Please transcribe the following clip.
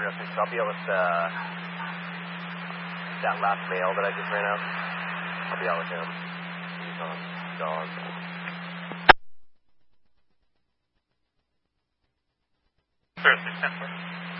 306. I'll be out with that last male that I just ran out. I'll be out with him. He's on dog. 306, 10-4.